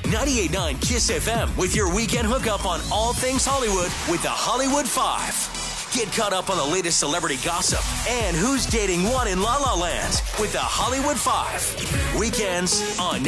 98.9 KISS FM with your weekend hookup on all things Hollywood with the Hollywood 5. Get caught up on the latest celebrity gossip and who's dating one in La La Land with the Hollywood 5. Weekends on